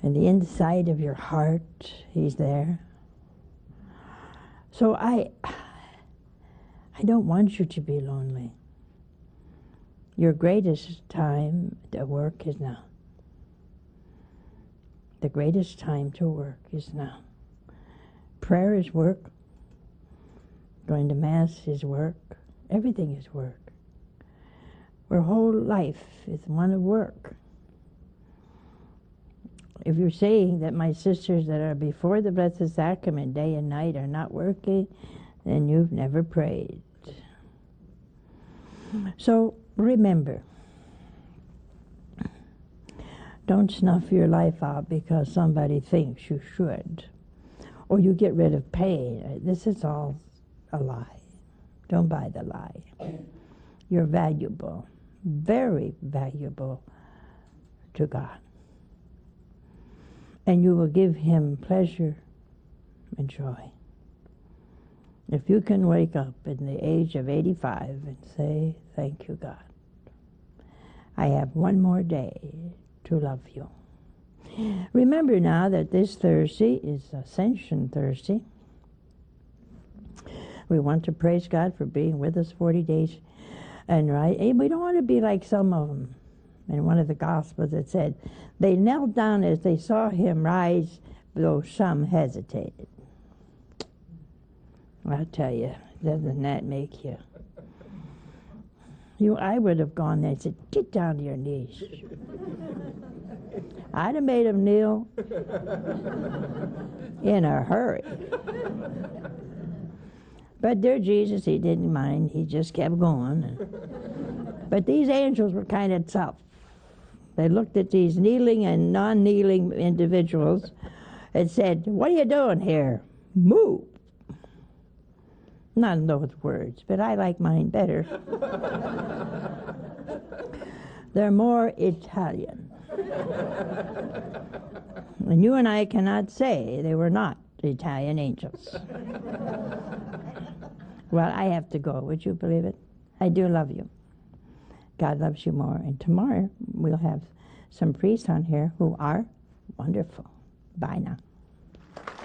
In the inside of your heart, He's there. So I don't want you to be lonely. Your greatest time to work is now. The greatest time to work is now. Prayer is work. Going to Mass is work. Everything is work. Our whole life is one of work. If you're saying that my sisters that are before the Blessed Sacrament day and night are not working, then you've never prayed. So remember, don't snuff your life out because somebody thinks you should. Or you get rid of pain. This is all a lie. Don't buy the lie. You're valuable, very valuable to God. And you will give Him pleasure and joy. If you can wake up in the age of 85 and say, thank you, God. I have one more day to love you. Remember now that this Thursday is Ascension Thursday. We want to praise God for being with us 40 days. And we don't want to be like some of them. In one of the Gospels it said, they knelt down as they saw Him rise, though some hesitated. I'll tell you, doesn't that make you? I would have gone there and said, get down to your knees. I'd have made him kneel in a hurry. But dear Jesus, He didn't mind. He just kept going. But these angels were kind of tough. They looked at these kneeling and non-kneeling individuals and said, what are you doing here? Move. Not in those words, but I like mine better. They're more Italian. And you and I cannot say they were not Italian angels. Well, I have to go. Would you believe it? I do love you. God loves you more. And tomorrow we'll have some priests on here who are wonderful. Bye now.